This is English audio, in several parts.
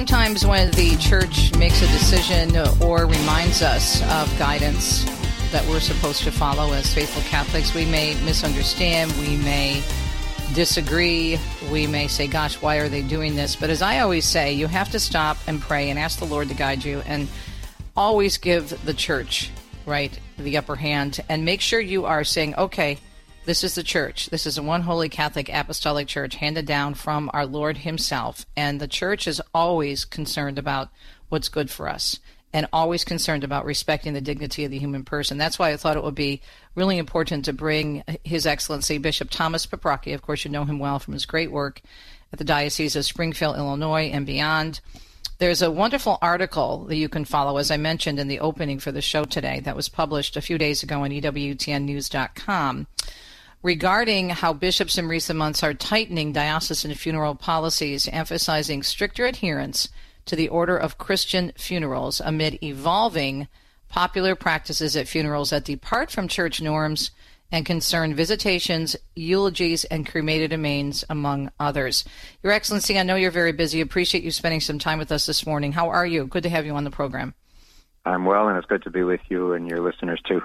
sometimes when the church makes a decision or reminds us of guidance that we're supposed to follow as faithful Catholics, we may misunderstand, we may disagree, we may say, gosh, why are they doing this? But as I always say, you have to stop and pray and ask the Lord to guide you, and always give the church, right, the upper hand, and make sure you are saying, okay, this is the church. This is a one holy Catholic apostolic church handed down from our Lord himself. And the church is always concerned about what's good for us and always concerned about respecting the dignity of the human person. That's why I thought it would be really important to bring His Excellency Bishop Thomas Paprocki. Of course, you know him well from his great work at the Diocese of Springfield, Illinois, and beyond. There's a wonderful article that you can follow, as I mentioned in the opening for the show today, that was published a few days ago on EWTNnews.com. regarding how bishops in recent months are tightening diocesan funeral policies, emphasizing stricter adherence to the order of Christian funerals amid evolving popular practices at funerals that depart from church norms and concern visitations, eulogies, and cremated remains, among others. Your Excellency, I know you're very busy. Appreciate you spending some time with us this morning. How are you? Good to have you on the program. I'm well, and it's good to be with you and your listeners, too.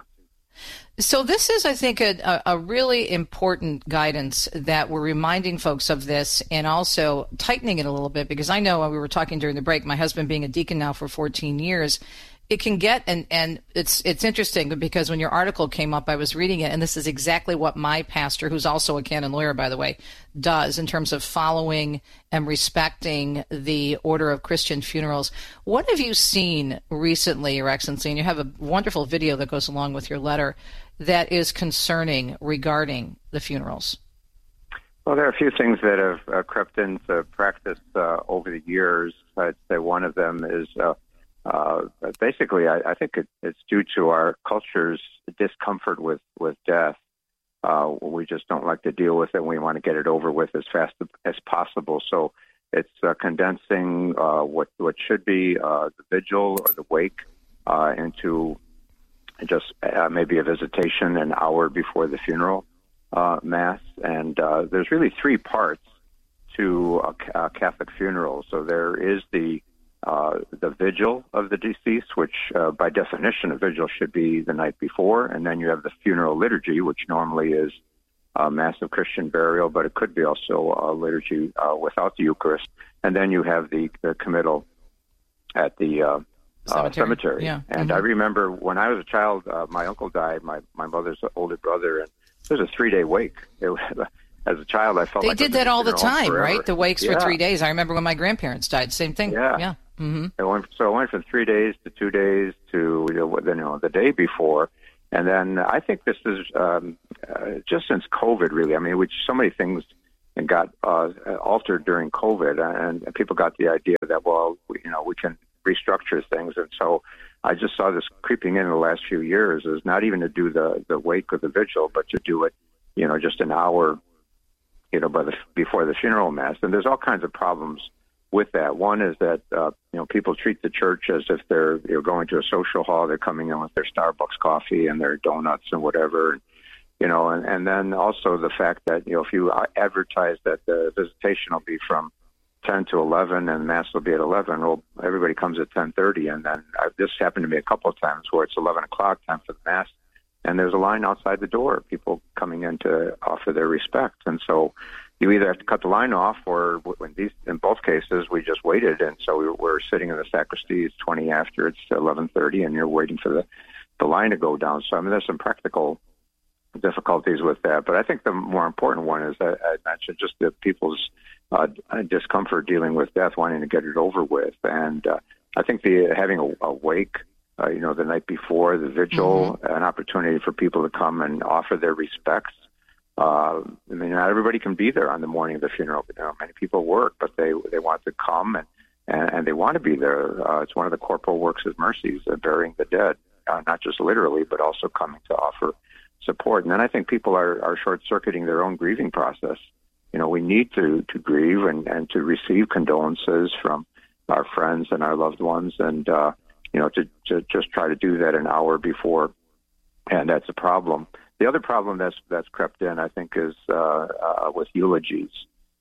So this is, I think, a really important guidance that we're reminding folks of this and also tightening it a little bit, because I know we were talking during the break, my husband being a deacon now for 14 years, it can get, and it's interesting because when your article came up, I was reading it, and this is exactly what my pastor, who's also a canon lawyer, by the way, does in terms of following and respecting the order of Christian funerals. What have you seen recently, Your Excellency? And you have a wonderful video that goes along with your letter that is concerning regarding the funerals. Well, there are a few things that have crept into practice over the years. I'd say one of them is basically, I think it's due to our culture's discomfort with death. We just don't like to deal with it. We want to get it over with as fast as possible. So it's condensing what should be the vigil or the wake into just maybe a visitation an hour before the funeral Mass. And there's really three parts to a Catholic funeral. So there is the vigil of the deceased, which by definition, a vigil should be the night before. And then you have the funeral liturgy, which normally is a Mass of Christian burial, but it could be also a liturgy without the Eucharist. And then you have the committal at the cemetery. Yeah. And I remember when I was a child, my uncle died, my mother's older brother, and there was a 3-day wake. As a child, I felt they like did that all the time, forever. Right? The wakes for 3 days. I remember when my grandparents died. Same thing. Yeah. Mm-hmm. It went from 3 days to 2 days to the day before, and then I think this is just since COVID, really. I mean, so many things got altered during COVID, and people got the idea that we can restructure things, and so I just saw this creeping in the last few years. Is not even to do the wake or the vigil, but to do it, just an hour, before the funeral Mass. And there's all kinds of problems with that. One is that people treat the church as if they're going to a social hall. They're coming in with their Starbucks coffee and their donuts and whatever, and then also the fact that if you advertise that the visitation will be from 10 to 11 and Mass will be at 11, well, everybody comes at 10:30, and then this happened to me a couple of times where it's 11 o'clock time for the Mass, and there's a line outside the door, people coming in to offer their respects. And so you either have to cut the line off, or in both cases, we just waited. And so we're sitting in the sacristy. It's 20 after, it's 11:30, and you're waiting for the line to go down. So, I mean, there's some practical difficulties with that. But I think the more important one is that I mentioned just the people's discomfort dealing with death, wanting to get it over with. And I think having a wake, the night before, the vigil, an opportunity for people to come and offer their respects. I mean, not everybody can be there on the morning of the funeral. Many people work, but they want to come and they want to be there. It's one of the corporal works of mercies, burying the dead, not just literally, but also coming to offer support. And then I think people are short-circuiting their own grieving process. We need to grieve and to receive condolences from our friends and our loved ones, and to just try to do that an hour before, and that's a problem. The other problem that's crept in, I think, is with eulogies.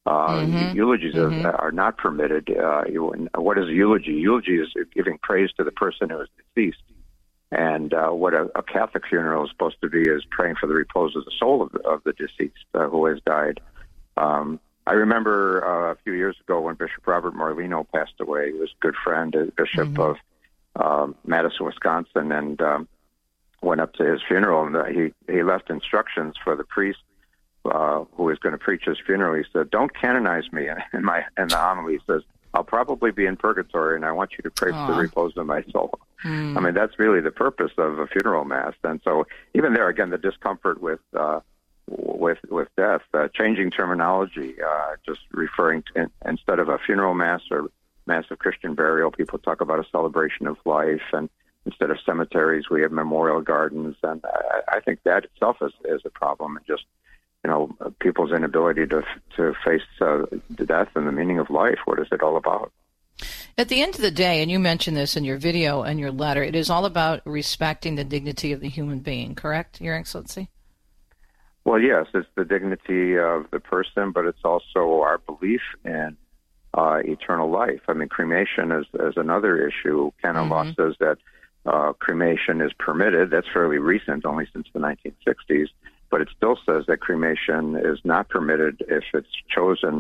Eulogies are not permitted. What is a eulogy? Eulogy is giving praise to the person who is deceased. And what a Catholic funeral is supposed to be is praying for the repose of the soul of the deceased who has died. I remember a few years ago when Bishop Robert Morlino passed away. He was a good friend, a bishop of Madison, Wisconsin, and went up to his funeral. And he left instructions for the priest who was going to preach his funeral. He said, "Don't canonize me." In the homily, he says, "I'll probably be in purgatory, and I want you to pray for the repose of my soul." I mean, that's really the purpose of a funeral mass. And so, even there, again, the discomfort with death, changing terminology, just referring to, instead of a funeral mass or mass of Christian burial, people talk about a celebration of life, and instead of cemeteries, we have memorial gardens, and I think that itself is a problem, and just people's inability to face death and the meaning of life. What is it all about? At the end of the day, and you mentioned this in your video and your letter, it is all about respecting the dignity of the human being, correct, Your Excellency? Well, yes, it's the dignity of the person, but it's also our belief in eternal life. I mean, cremation is another issue. Canon law says that cremation is permitted. That's fairly recent, only since the 1960s, but it still says that cremation is not permitted if it's chosen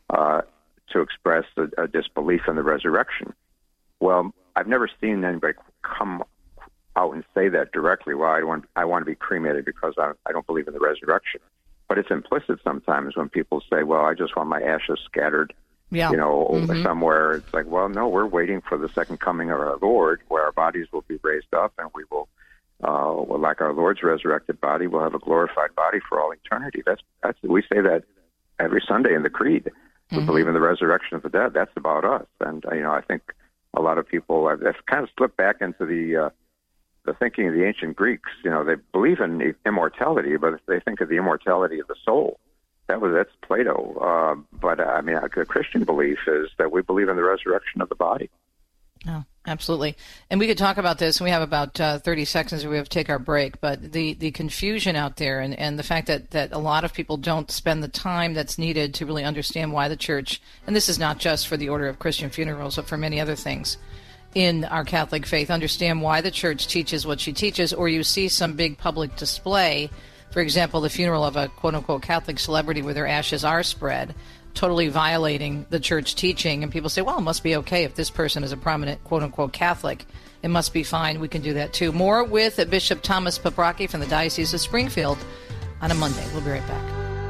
to express a disbelief in the resurrection. Well, I've never seen anybody come out and say that directly. Well, I want to be cremated because I don't believe in the resurrection. But it's implicit sometimes when people say, "Well, I just want my ashes scattered, somewhere." It's like, well, no, we're waiting for the second coming of our Lord, where our bodies will be raised up, and we will, like our Lord's resurrected body, we'll have a glorified body for all eternity. That's we say that every Sunday in the Creed. We believe in the resurrection of the dead. That's about us. And I think a lot of people have kind of slipped back into the thinking of the ancient Greeks. They believe in immortality, but they think of the immortality of the soul. That's Plato. But the Christian belief is that we believe in the resurrection of the body. Oh, absolutely. And we could talk about this, and we have about 30 seconds where we have to take our break, but the confusion out there and the fact that a lot of people don't spend the time that's needed to really understand why the church, and this is not just for the Order of Christian Funerals, but for many other things in our Catholic faith, understand why the church teaches what she teaches, or you see some big public display, for example, the funeral of a quote-unquote Catholic celebrity where their ashes are spread, totally violating the church teaching, and people say, well, it must be okay if this person is a prominent quote-unquote Catholic. It must be fine. We can do that too. More with Bishop Thomas Paprocki from the Diocese of Springfield on a Monday. We'll be right back.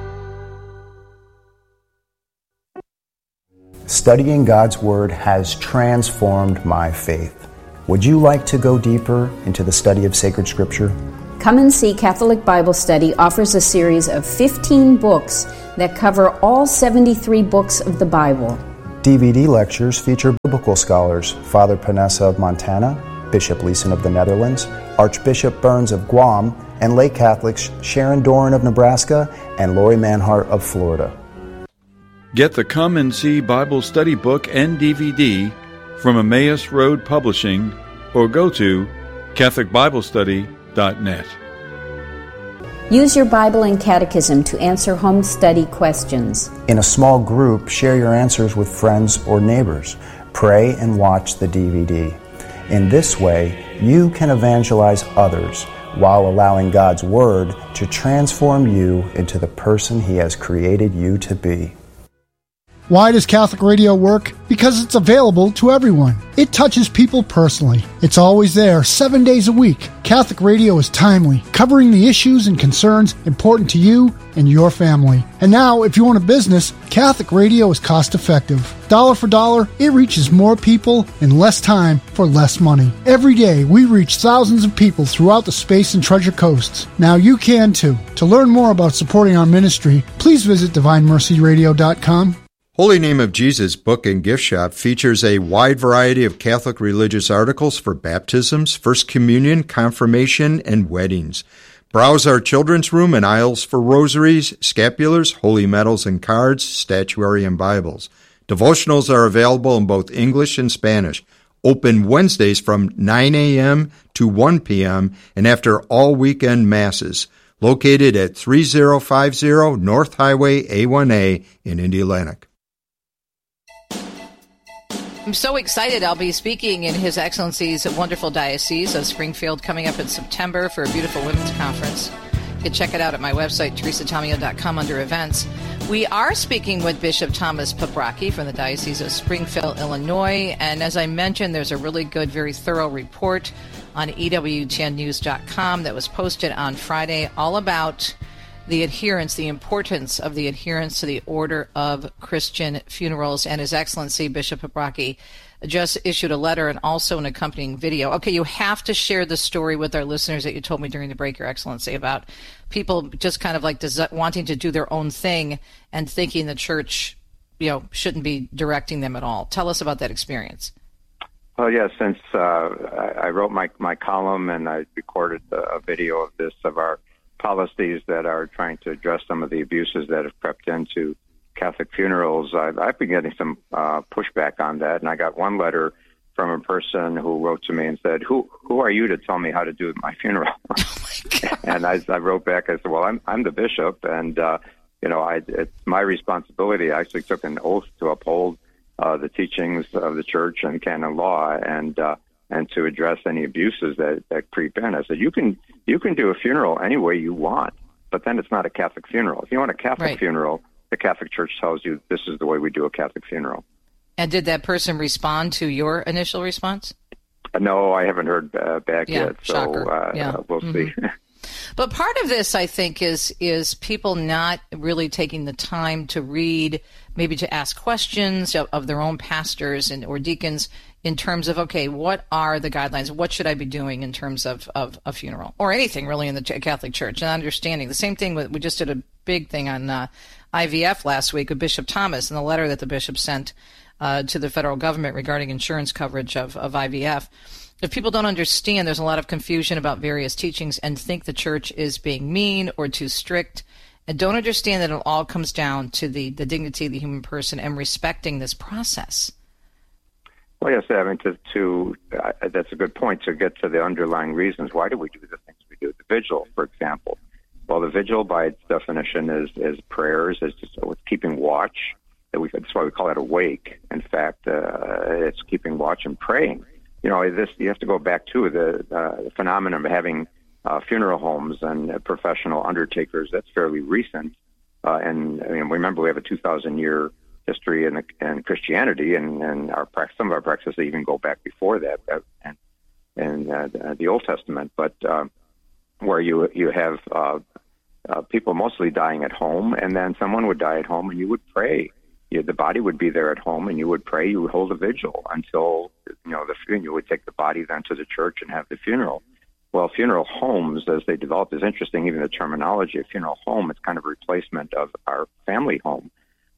Studying God's Word has transformed my faith. Would you like to go deeper into the study of sacred Scripture? Come and See Catholic Bible Study offers a series of 15 books that cover all 73 books of the Bible. DVD lectures feature biblical scholars Father Panessa of Montana, Bishop Leeson of the Netherlands, Archbishop Burns of Guam, and lay Catholics Sharon Doran of Nebraska and Lori Manhart of Florida. Get the Come and See Bible Study book and DVD from Emmaus Road Publishing or go to CatholicBibleStudy.net. Use your Bible and Catechism to answer home study questions. In a small group, share your answers with friends or neighbors. Pray and watch the DVD. In this way, you can evangelize others while allowing God's Word to transform you into the person He has created you to be. Why does Catholic Radio work? Because it's available to everyone. It touches people personally. It's always there, 7 days a week. Catholic Radio is timely, covering the issues and concerns important to you and your family. And now, if you own a business, Catholic Radio is cost-effective. Dollar for dollar, it reaches more people in less time for less money. Every day, we reach thousands of people throughout the Space and Treasure Coasts. Now you can too. To learn more about supporting our ministry, please visit DivineMercyRadio.com. Holy Name of Jesus Book and Gift Shop features a wide variety of Catholic religious articles for baptisms, First Communion, confirmation, and weddings. Browse our children's room and aisles for rosaries, scapulars, holy medals and cards, statuary, and Bibles. Devotionals are available in both English and Spanish. Open Wednesdays from 9 a.m. to 1 p.m. and after all weekend masses. located at 3050 North Highway A1A in Indialantic. I'm so excited. I'll be speaking in His Excellency's wonderful Diocese of Springfield coming up in September for a beautiful women's conference. You can check it out at my website, teresatomeo.com, under events. We are speaking with Bishop Thomas Paprocki from the Diocese of Springfield, Illinois. And as I mentioned, there's a really good, very thorough report on EWTNnews.com that was posted on Friday all about the adherence, the importance of the adherence to the order of Christian funerals. And His Excellency Bishop Paprocki just issued a letter and also an accompanying video. Okay, you have to share the story with our listeners that you told me during the break, Your Excellency, about people just kind of like wanting to do their own thing and thinking the church, shouldn't be directing them at all. Tell us about that experience. Well, yeah, since I wrote my column and I recorded a video of this, of our policies that are trying to address some of the abuses that have crept into Catholic funerals, I've been getting some pushback on that. And I got one letter from a person who wrote to me and said, who are you to tell me how to do my funeral? Oh my God. And I wrote back, I said, well, I'm the bishop, and it's my responsibility. I actually took an oath to uphold the teachings of the church and canon law, and to address any abuses that creep in. I said, you can do a funeral any way you want, but then it's not a Catholic funeral. If you want a Catholic funeral, the Catholic Church tells you this is the way we do a Catholic funeral. And did that person respond to your initial response? No, I haven't heard back yet. So we'll see. But part of this, I think, is people not really taking the time to read, maybe to ask questions of their own pastors or deacons in terms of, okay, what are the guidelines? What should I be doing in terms of a funeral or anything really in the Catholic Church? And understanding the same thing. We just did a big thing on IVF last week with Bishop Thomas and the letter that the bishop sent to the federal government regarding insurance coverage of IVF. If people don't understand, there's a lot of confusion about various teachings and think the church is being mean or too strict, and don't understand that it all comes down to the dignity of the human person and respecting this process. Well, yes, I mean, that's a good point, to get to the underlying reasons. Why do we do the things we do? The vigil, for example. Well, the vigil, by its definition, is prayers, is keeping watch. That's why we call it a wake. In fact, it's keeping watch and praying. You have to go back to the phenomenon of having funeral homes and professional undertakers. That's fairly recent. And remember, we have a 2,000-year history in Christianity, and some of our practices even go back before that, and the Old Testament. But where you have people mostly dying at home, and then someone would die at home, and you would pray. The body would be there at home, and you would pray. You would hold a vigil until you would take the body then to the church and have the funeral. Well, funeral homes, as they developed, is interesting. Even the terminology of funeral home, it's kind of a replacement of our family home.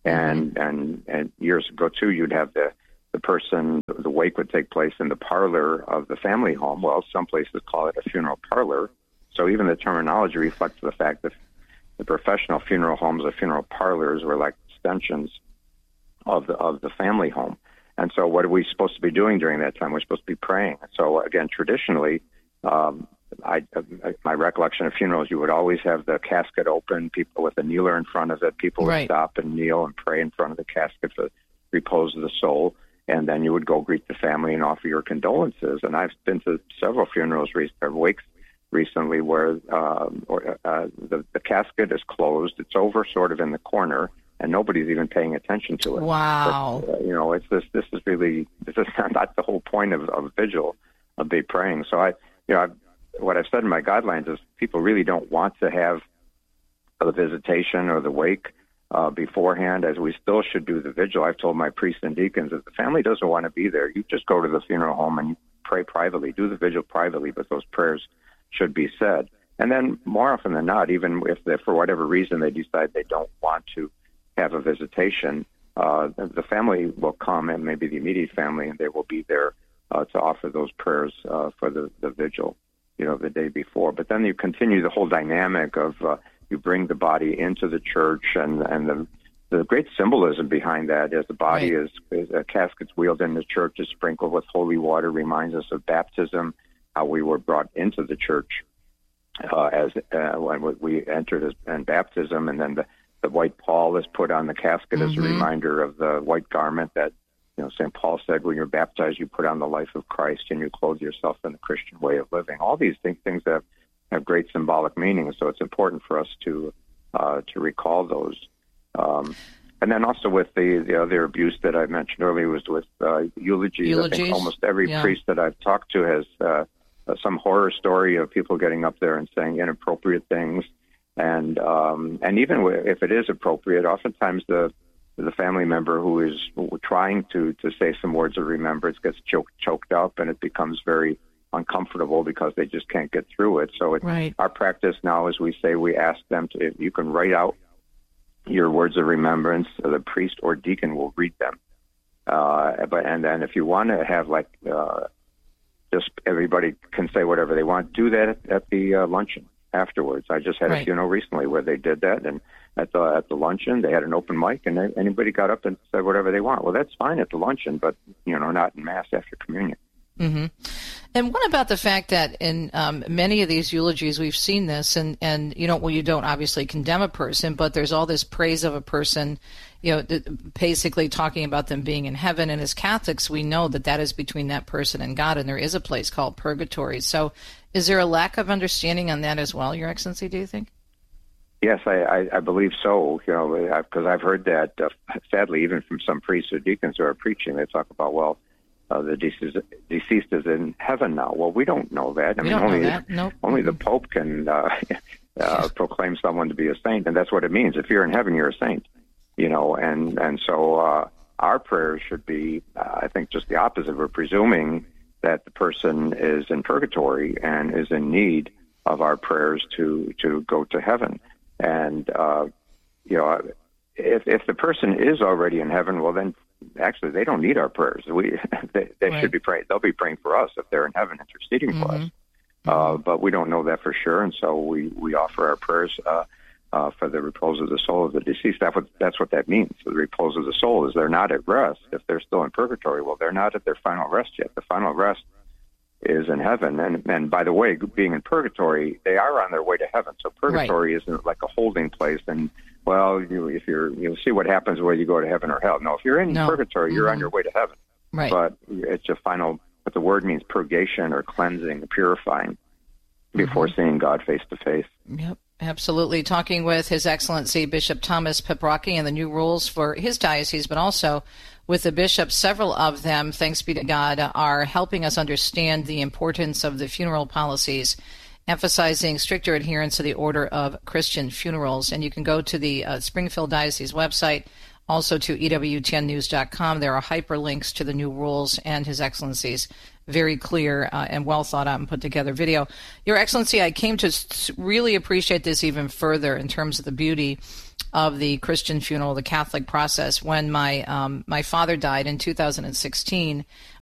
And years ago too, you'd have the person, the wake would take place in the parlor of the family home. Well, some places call it a funeral parlor. So even the terminology reflects the fact that the professional funeral homes or funeral parlors were like extensions of the family home. And so what are we supposed to be doing during that time? We're supposed to be praying. So again, traditionally, my recollection of funerals, you would always have the casket open, people with a kneeler in front of it. People would stop and kneel and pray in front of the casket for the repose of the soul. And then you would go greet the family and offer your condolences. And I've been to several funerals or wakes recently where the casket is closed. It's over sort of in the corner, and nobody's even paying attention to it. Wow. But, this is not the whole point of vigil, of be praying. So what I've said in my guidelines is people really don't want to have the visitation or the wake beforehand, as we still should do the vigil. I've told my priests and deacons, if the family doesn't want to be there, you just go to the funeral home and you pray privately, do the vigil privately, but those prayers should be said. And then more often than not, even if for whatever reason they decide they don't want to have a visitation, the family will come, and maybe the immediate family, and they will be there to offer those prayers for the vigil, the day before. But then you continue the whole dynamic of you bring the body into the church, and the great symbolism behind that is the body is a casket's wheeled in the church, is sprinkled with holy water, reminds us of baptism, how we were brought into the church when we entered in baptism, and then the white pall is put on the casket as a reminder of the white garment that, St. Paul said, when you're baptized, you put on the life of Christ and you clothe yourself in the Christian way of living. All these things have great symbolic meaning, so it's important for us to recall those. And then also with the other abuse that I mentioned earlier was with eulogies. I think almost every priest that I've talked to has some horror story of people getting up there and saying inappropriate things. And even if it is appropriate, oftentimes the family member who is trying to say some words of remembrance gets choked up, and it becomes very uncomfortable because they just can't get through it. So our practice now is we ask them to, if you can write out your words of remembrance, the priest or deacon will read them. And then if you want to have just everybody can say whatever they want, do that at the luncheon afterwards. I just had a funeral recently where they did that, and at the luncheon they had an open mic, and anybody got up and said whatever they want. Well, that's fine at the luncheon, but not in Mass after communion. Mm-hmm. And what about the fact that in many of these eulogies we've seen this, and you don't obviously condemn a person, but there's all this praise of a person, basically talking about them being in heaven. And as Catholics, we know that is between that person and God, and there is a place called purgatory. So is there a lack of understanding on that as well, Your Excellency, do you think? Yes, I believe so, because I've heard that, sadly, even from some priests or deacons who are preaching, they talk about, the deceased is in heaven now. Well, we don't know that. Only the Pope can proclaim someone to be a saint, and that's what it means. If you're in heaven, you're a saint, and so our prayers should be, I think, just the opposite. We're presuming that the person is in purgatory and is in need of our prayers to go to heaven. And, if the person is already in heaven, well, then actually they don't need our prayers. They should be praying. They'll be praying for us if they're in heaven, interceding for us. But we don't know that for sure, and so we offer our prayers for the repose of the soul of the deceased. That's what that means. The repose of the soul is they're not at rest. If they're still in purgatory, well, they're not at their final rest yet. The final rest is in heaven. And by the way, being in purgatory, they are on their way to heaven. So purgatory isn't like a holding place. And, you'll see what happens whether you go to heaven or hell. No, if you're in purgatory, you're on your way to heaven. Right. But it's a final, but the word means purgation or cleansing, purifying before seeing God face to face. Yep. Absolutely. Talking with His Excellency Bishop Thomas Peprocki and the new rules for his diocese, but also with the bishops. Several of them, thanks be to God, are helping us understand the importance of the funeral policies, emphasizing stricter adherence to the order of Christian funerals. And you can go to the Springfield Diocese website, also to EWTNnews.com. There are hyperlinks to the new rules and His Excellency's very clear and well thought out and put together video. Your Excellency, I came to really appreciate this even further in terms of the beauty of the Christian funeral, the Catholic process. When my father died in 2010,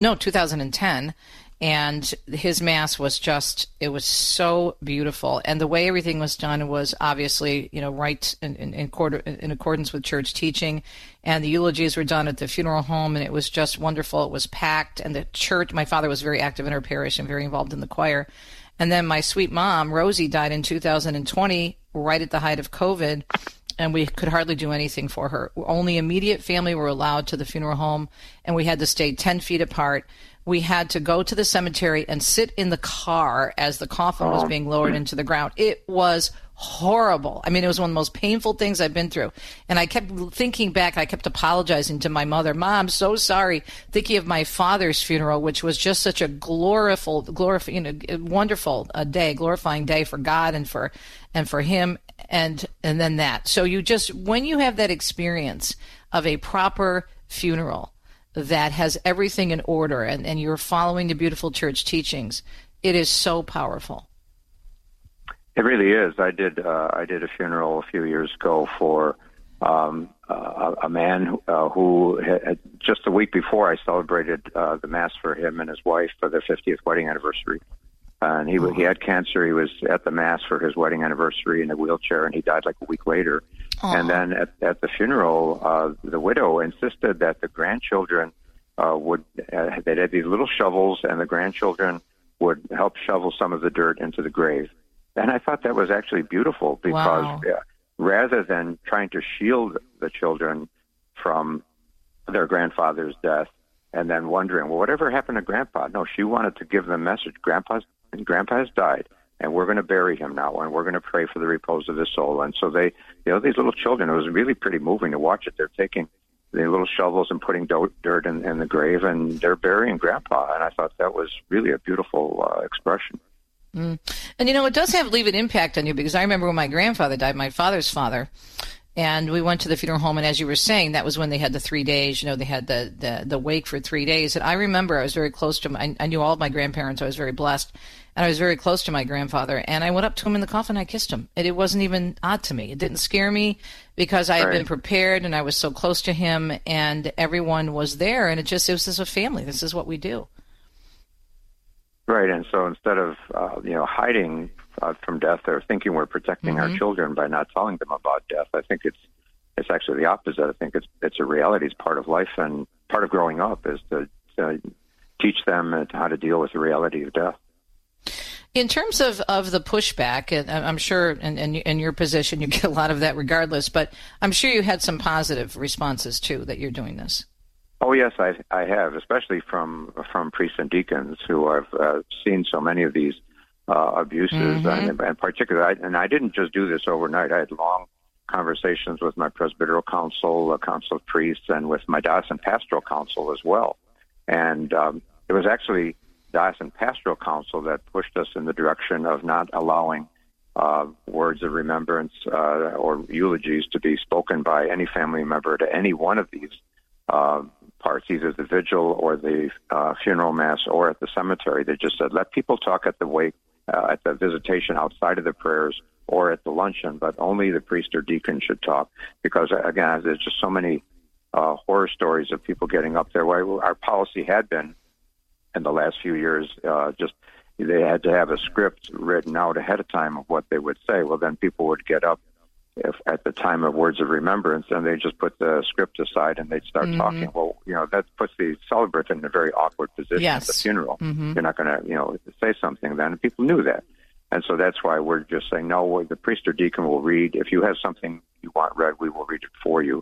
and his Mass was it was so beautiful. And the way everything was done was obviously, right in accordance with church teaching. And the eulogies were done at the funeral home, and it was just wonderful. It was packed. And the church, my father was very active in her parish and very involved in the choir. And then my sweet mom, Rosie, died in 2020, right at the height of COVID. And we could hardly do anything for her. Only immediate family were allowed to the funeral home, and we had to stay 10 feet apart. We had to go to the cemetery and sit in the car as the coffin was being lowered into the ground. It was horrible. I mean, it was one of the most painful things I've been through. And I kept thinking back, I kept apologizing to my mother. Mom, I'm so sorry. Thinking of my father's funeral, which was just such a wonderful day, glorifying day for God and for him. And then that. So when you have that experience of a proper funeral that has everything in order and you're following the beautiful church teachings, it is so powerful. It really is. I did a funeral a few years ago for a man who had, just a week before I celebrated the Mass for him and his wife for their 50th wedding anniversary. And he had cancer. He was at the Mass for his wedding anniversary in a wheelchair, and he died like a week later. And then at the funeral, the widow insisted that the grandchildren they had these little shovels, and the grandchildren would help shovel some of the dirt into the grave. And I thought that was actually beautiful because rather than trying to shield the children from their grandfather's death and then wondering, well, whatever happened to Grandpa? No, she wanted to give them a message. Grandpa has died, and we're going to bury him now, and we're going to pray for the repose of his soul. And so they, these little children, it was really pretty moving to watch it. They're taking the little shovels and putting dirt in the grave, and they're burying Grandpa. And I thought that was really a beautiful expression. And, it does leave an impact on you, because I remember when my grandfather died, my father's father, and we went to the funeral home, and as you were saying, that was when they had the 3 days, they had the wake for 3 days. And I remember I was very close to I knew all of my grandparents. I was very blessed, and I was very close to my grandfather. And I went up to him in the coffin, I kissed him. And it wasn't even odd to me. It didn't scare me because I had been prepared, and I was so close to him, and everyone was there. And it was just a family. This is what we do. Right, and so instead of hiding from death or thinking we're protecting our children by not telling them about death, I think it's actually the opposite. I think it's a reality. It's part of life, and part of growing up is to teach them how to deal with the reality of death. In terms of the pushback, and I'm sure in your position you get a lot of that regardless, but I'm sure you had some positive responses too that you're doing this. Oh, yes, I have, especially from priests and deacons who have seen so many of these abuses, and particularly, and I didn't just do this overnight. I had long conversations with my Presbyteral Council, Council of Priests, and with my Diocesan Pastoral Council as well. And it was actually Diocesan Pastoral Council that pushed us in the direction of not allowing words of remembrance or eulogies to be spoken by any family member to any one of these parts, either the vigil or the funeral mass or at the cemetery. They just said, let people talk at the wake, at the visitation outside of the prayers or at the luncheon, but only the priest or deacon should talk. Because, again, there's just so many horror stories of people getting up there. Our policy had been, in the last few years, they had to have a script written out ahead of time of what they would say. Well, then people would get up at the time of words of remembrance, and they just put the script aside and they'd start talking. Well, that puts the celebrant in a very awkward position at the funeral. You're not going to, say something then. And people knew that. And so that's why we're just saying, no, the priest or deacon will read. If you have something you want read, we will read it for you.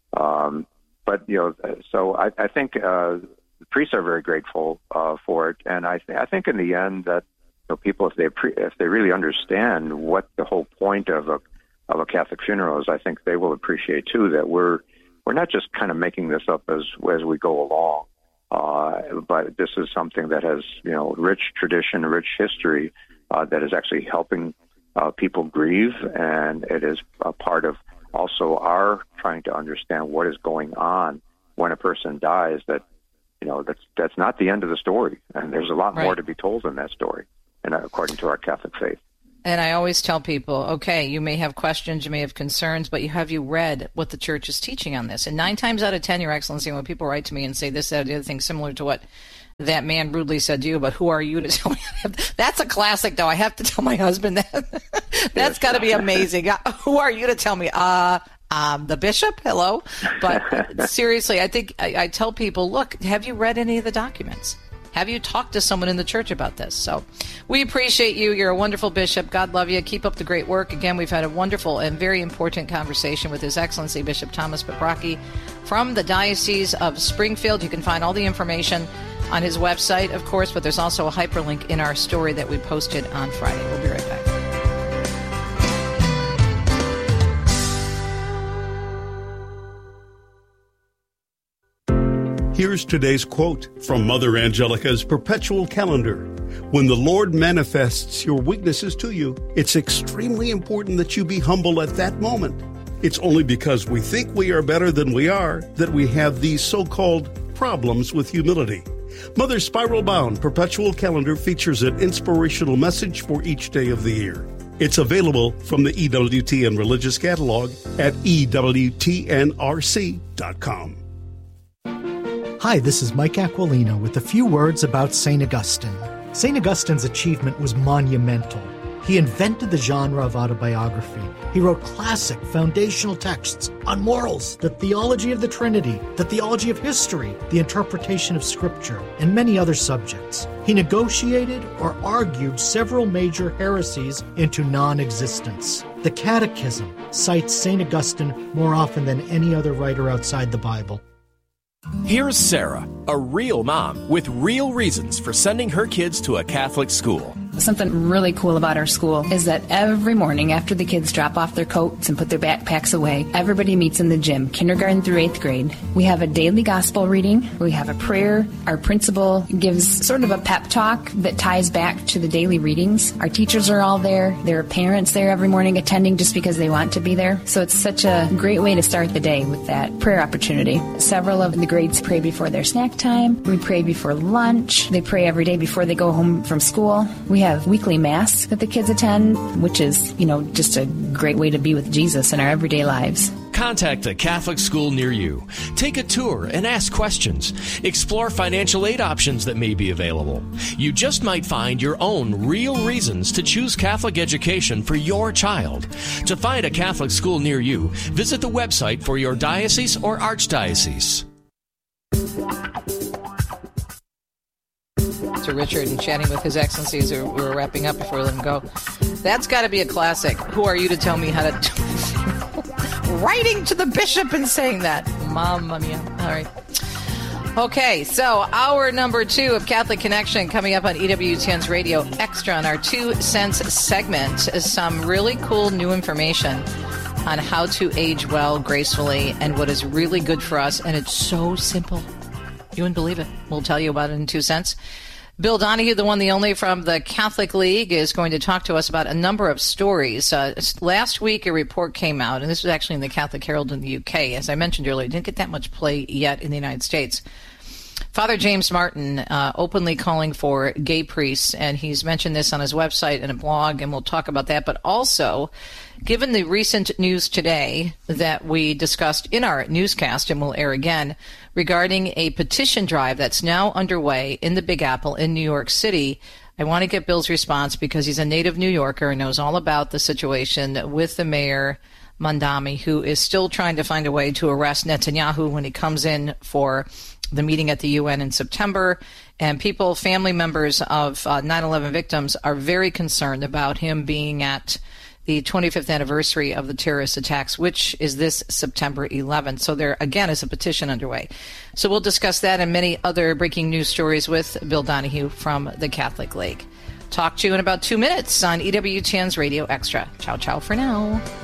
But so I think the priests are very grateful for it. And I think in the end that people, if they really understand what the whole point of a Catholic funeral is, I think they will appreciate too that we're not just kind of making this up as we go along, but this is something that has rich tradition, rich history that is actually helping people grieve, and it is a part of also our trying to understand what is going on when a person dies. That that's not the end of the story, and there's a lot more to be told in that story, and according to our Catholic faith. And I always tell people, okay, you may have questions, you may have concerns, but have you read what the Church is teaching on this? And 9 times out of 10, Your Excellency, when people write to me and say this, that, the other thing, similar to what that man rudely said to you, but who are you to tell me? That's a classic, though. I have to tell my husband that. That's got to be amazing. Who are you to tell me? The bishop? Hello? But seriously, I think I tell people, look, have you read any of the documents? Have you talked to someone in the church about this? So we appreciate you. You're a wonderful bishop. God love you. Keep up the great work. Again, we've had a wonderful and very important conversation with His Excellency Bishop Thomas Paprocki from the Diocese of Springfield. You can find all the information on his website, of course, but there's also a hyperlink in our story that we posted on Friday. We'll be right back. Here's today's quote from Mother Angelica's Perpetual Calendar. When the Lord manifests your weaknesses to you, it's extremely important that you be humble at that moment. It's only because we think we are better than we are that we have these so-called problems with humility. Mother's spiral-bound Perpetual Calendar features an inspirational message for each day of the year. It's available from the EWTN Religious Catalog at EWTNRC.com. Hi, this is Mike Aquilino with a few words about St. Augustine. St. Augustine's achievement was monumental. He invented the genre of autobiography. He wrote classic foundational texts on morals, the theology of the Trinity, the theology of history, the interpretation of Scripture, and many other subjects. He negotiated or argued several major heresies into non-existence. The Catechism cites St. Augustine more often than any other writer outside the Bible. Here's Sarah, a real mom with real reasons for sending her kids to a Catholic school. Something really cool about our school is that every morning after the kids drop off their coats and put their backpacks away, everybody meets in the gym, kindergarten through 8th grade. We have a daily gospel reading. We have a prayer. Our principal gives sort of a pep talk that ties back to the daily readings. Our teachers are all there. There are parents there every morning attending just because they want to be there. So it's such a great way to start the day with that prayer opportunity. Several of the grades pray before their snack time. We pray before lunch. They pray every day before they go home from school. We have weekly mass that the kids attend, which is, just a great way to be with Jesus in our everyday lives. Contact a Catholic school near you. Take a tour and ask questions. Explore financial aid options that may be available. You just might find your own real reasons to choose Catholic education for your child. To find a Catholic school near you, visit the website for your diocese or archdiocese. To Richard and chatting with His Excellency as we're wrapping up before we let him go. That's got to be a classic. Who are you to tell me how to... Writing to the bishop and saying that. Mamma mia. All right. Okay, so hour number 2 of Catholic Connection coming up on EWTN's Radio Extra on our 2 cents segment is some really cool new information on how to age well, gracefully, and what is really good for us. And it's so simple. You wouldn't believe it. We'll tell you about it in 2 cents. Bill Donahue, the one, the only from the Catholic League, is going to talk to us about a number of stories. Last week, a report came out, and this was actually in the Catholic Herald in the UK. As I mentioned earlier, it didn't get that much play yet in the United States. Father James Martin openly calling for gay priests, and he's mentioned this on his website and a blog, and we'll talk about that. But also, given the recent news today that we discussed in our newscast and will air again, regarding a petition drive that's now underway in the Big Apple in New York City, I want to get Bill's response because he's a native New Yorker and knows all about the situation with the mayor, Mamdani, who is still trying to find a way to arrest Netanyahu when he comes in for the meeting at the UN in September. And people, family members of 9/11 victims are very concerned about him being at the 25th anniversary of the terrorist attacks, which is this September 11th. So there, again, is a petition underway. So we'll discuss that and many other breaking news stories with Bill Donahue from the Catholic League. Talk to you in about 2 minutes on EWTN's Radio Extra. Ciao, ciao for now.